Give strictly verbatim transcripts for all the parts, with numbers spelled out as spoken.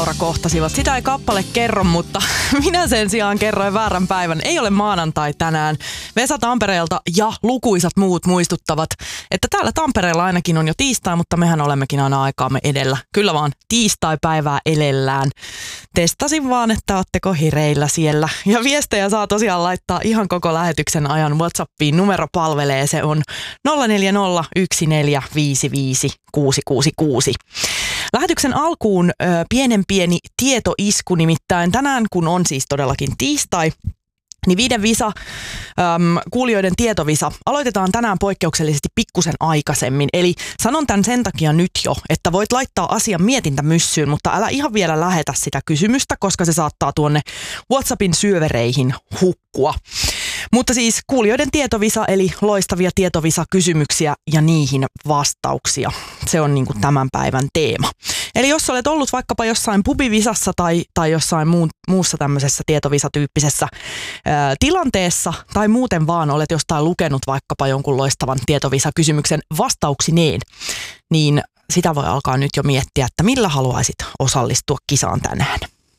kohtasivat. Sitä ei kappale kerro, mutta minä sen sijaan kerroin väärän päivän. Ei ole maanantai tänään. Vesa Tampereelta ja lukuisat muut muistuttavat, että täällä Tampereella ainakin on jo tiistai, mutta mehän olemmekin aina aikaamme edellä. Kyllä vaan tiistai-päivää elellään. Testasin vaan, että ootteko hireillä siellä. Ja viestejä saa tosiaan laittaa ihan koko lähetyksen ajan WhatsAppiin. Numero palvelee, se on nolla neljä nolla yksi neljä viisi viisi kuusi kuusi kuusi. Lähetyksen alkuun ö, pienen pieni tietoisku, nimittäin tänään, kun on siis todellakin tiistai, niin viiden visa, äm, kuulijoiden tietovisa, aloitetaan tänään poikkeuksellisesti pikkusen aikaisemmin. Eli sanon tämän sen takia nyt jo, että voit laittaa asian mietintämyssyyn, mutta älä ihan vielä lähetä sitä kysymystä, koska se saattaa tuonne WhatsAppin syövereihin hukkua. Mutta siis kuulijoiden tietovisa, eli loistavia tietovisa-kysymyksiä ja niihin vastauksia. Se on niin kuin tämän päivän teema. Eli jos olet ollut vaikkapa jossain pubivisassa tai, tai jossain muu, muussa tämmöisessä tietovisatyyppisessä ää, tilanteessa tai muuten vaan olet jostain lukenut vaikkapa jonkun loistavan tietovisa-kysymyksen vastauksineen, niin sitä voi alkaa nyt jo miettiä, että millä haluaisit osallistua kisaan tänään.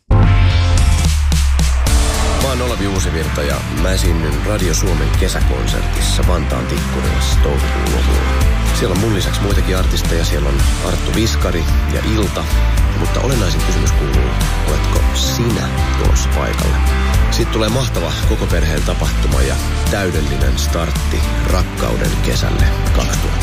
Mä oon Olavi Uusivirta ja mä esiinnyn Radio Suomen kesäkonsertissa Vantaan Tikkurilassa toukokuun lopulla. Siellä on mun lisäksi muitakin artisteja, siellä on Arttu Viskari ja Ilta, mutta olennaisin kysymys kuuluu, oletko sinä tulossa paikalle? Siitä tulee mahtava koko perheen tapahtuma ja täydellinen startti rakkauden kesälle kaksituhatta.